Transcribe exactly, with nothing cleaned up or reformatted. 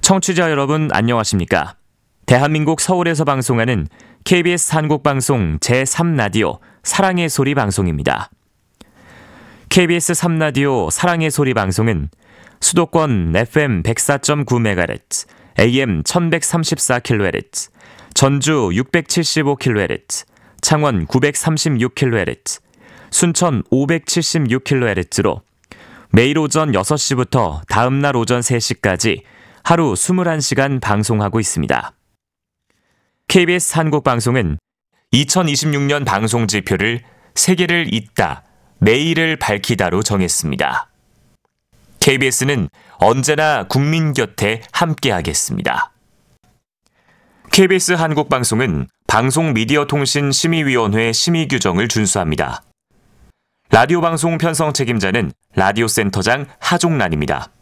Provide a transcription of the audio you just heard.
청취자 여러분 안녕하십니까? 대한민국 서울에서 방송하는 케이비에스 한국방송 제삼 라디오 사랑의 소리 방송입니다. 케이비에스 삼 라디오 사랑의 소리 방송은 수도권 에프엠 백사 점 구 메가헤르츠, 에이엠 천백삼십사 킬로헤르츠, 전주 육백칠십오 킬로헤르츠, 창원 구백삼십육 킬로헤르츠, 순천 오백칠십육 킬로헤르츠로 매일 오전 여섯 시부터 다음날 오전 세 시까지 하루 이십일 시간 방송하고 있습니다. 케이비에스 한국방송은 이천이십육 년 방송 지표를 세계를 잇다, 내일을 밝히다로 정했습니다. 케이비에스는 언제나 국민 곁에 함께하겠습니다. 케이비에스 한국방송은 방송미디어통신심의위원회 심의 규정을 준수합니다. 라디오 방송 편성 책임자는 라디오 센터장 하종란입니다.